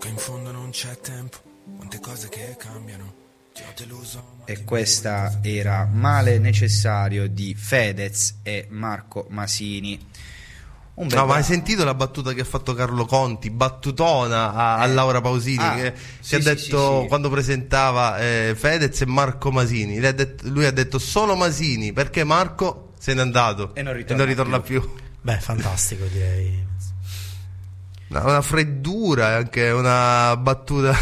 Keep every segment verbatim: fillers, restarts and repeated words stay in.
che in fondo non c'è tempo, quante cose che cambiano. Ti ho deluso. E questa era Male necessario di Fedez e Marco Masini. Un bel no, ma hai brano. sentito la battuta che ha fatto Carlo Conti, battutona a, a Laura Pausini, Ah, che, sì, che ha sì, detto sì, sì. quando presentava eh, Fedez e Marco Masini, lui ha, detto, lui ha detto solo Masini perché Marco se n'è andato E non ritorna ritorna più. più. Beh, fantastico, direi. Una, una freddura e anche una battuta.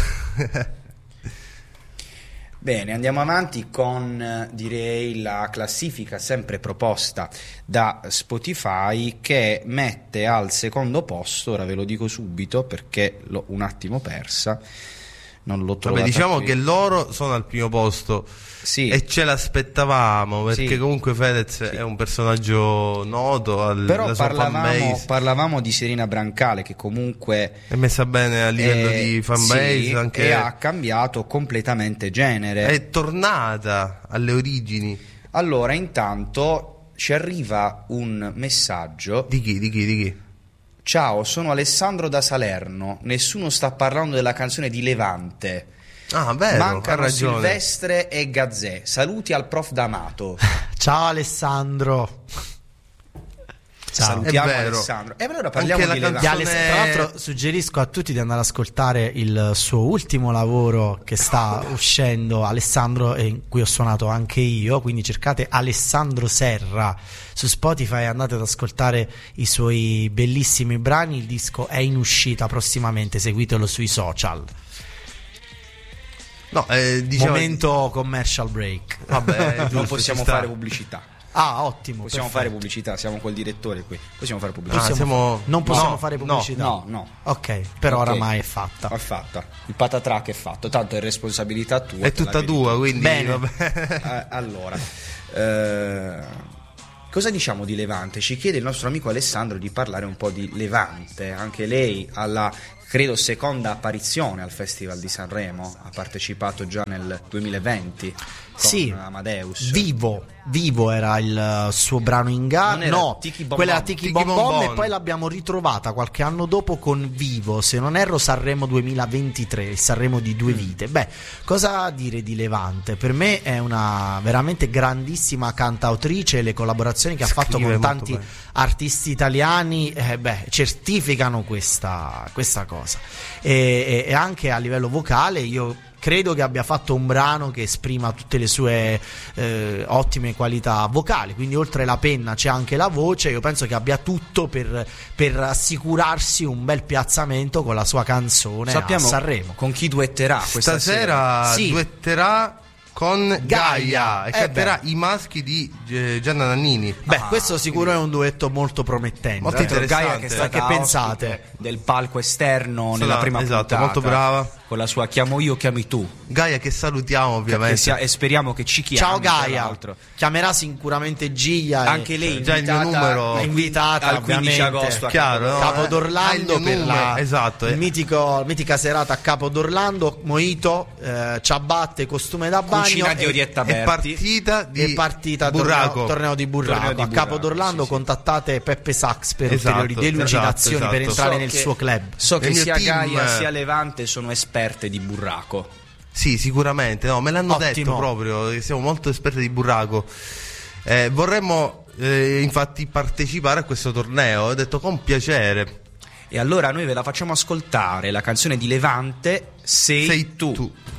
Bene, andiamo avanti con eh, direi la classifica sempre proposta da Spotify, che mette al secondo posto, ora ve lo dico subito perché l'ho un attimo persa, non l'ho trovata. Vabbè, diciamo qui. che loro sono al primo posto. Sì. E ce l'aspettavamo perché Sì. comunque Fedez Sì. è un personaggio noto, al, Però la sua parlavamo, fanbase parlavamo di Serena Brancale, che comunque è messa bene a livello è- di fanbase, sì, anche e ha cambiato completamente genere. è tornata alle origini. Allora, intanto ci arriva un messaggio. Di chi? Di chi? Di chi? Ciao, sono Alessandro da Salerno. Nessuno sta parlando della canzone di Levante. Ah, vero, ha Mancano ragione. Silvestre e Gazzè. Saluti al prof D'Amato. Ciao Alessandro. Ciao. Salutiamo È vero. Alessandro. E allora parliamo Anche di la Di Levante. canzone- Aless- Tra l'altro suggerisco a tutti di andare ad ascoltare il suo ultimo lavoro che sta uscendo, Alessandro, e in cui ho suonato anche io, quindi cercate Alessandro Serra su Spotify e andate ad ascoltare i suoi bellissimi brani. Il disco è in uscita prossimamente, seguitelo sui social. No, eh, diciamo, Momento commercial break. vabbè, Non giusto, possiamo ci sta. fare pubblicità. Ah, ottimo. Possiamo perfetto. fare pubblicità, siamo col direttore qui. Possiamo fare Ah, pubblicità. Possiamo- siamo- Non possiamo no, fare no. pubblicità. No, no. Ok, però Ok. oramai è fatta. È fatta. Il patatrack è fatto, tanto è responsabilità tua. È te la tutta vedi tua, tu. quindi Bene. vabbè. Eh, allora, eh, cosa diciamo di Levante? Ci chiede il nostro amico Alessandro di parlare un po' di Levante. Anche lei alla, credo, seconda apparizione al Festival di Sanremo, ha partecipato già nel duemilaventi con Sì, Amadeus. Vivo, Vivo era il uh, suo brano in gara. Non era No, Tiki Bom quella era Bom. Tiki Tiki Bom Bom Bom, Bom. e poi l'abbiamo ritrovata qualche anno dopo con Vivo, se non erro Sanremo duemilaventitré, il Sanremo di due vite. Beh, cosa dire di Levante? Per me è una veramente grandissima cantautrice, le collaborazioni che ha fatto Scrive con molto tanti bene. artisti italiani eh, beh, certificano questa, questa cosa. E, e- e anche a livello vocale io credo che abbia fatto un brano che esprima tutte le sue eh, ottime qualità vocali, quindi oltre la penna c'è anche la voce. Io penso che abbia tutto per, per assicurarsi un bel piazzamento con la sua canzone Sappiamo a Sanremo. con chi duetterà questa Stasera Sì. duetterà con Gaia. Gaia e Eh canterà beh. i maschi di eh, Gianna Nannini. Beh, Ah, questo sicuro è un duetto molto promettente. Molto Eh. interessante. Gaia che è stata Che pensate? ospite del palco esterno Sarà- nella prima esatto, puntata, molto brava. con la sua chiamo io chiami tu, Gaia che salutiamo che ovviamente. sia- e speriamo che ci chiami. Ciao tra Gaia, l'altro. chiamerà sicuramente Gia. e- Anche lei già il mio invitata, numero- È invitata al quindici ovviamente. agosto a Chiaro, no? Capo Eh, d'Orlando hai il mio per numero, la esatto, il eh. mitico, mitica serata a Capo d'Orlando, mojito, eh, ciabatte, costume da bagno Cucina di e- Orietta E Berti. partita di e partita Burraco. torneo, torneo di Burraco. Torneo di a Capo Burraco, d'Orlando sì, sì. contattate Peppe Sachs per Esatto, ulteriori delucidazioni esatto, per esatto. entrare So nel che- suo club. So che Nel mio sia team, Gaia eh. sia Levante sono esperte di burraco. Sì, sicuramente, no, me l'hanno Ottimo. detto proprio, che siamo molto esperti di burraco. Eh, vorremmo eh, infatti partecipare a questo torneo, ho detto con piacere. E allora noi ve la facciamo ascoltare, la canzone di Levante Sei, Sei tu. tu.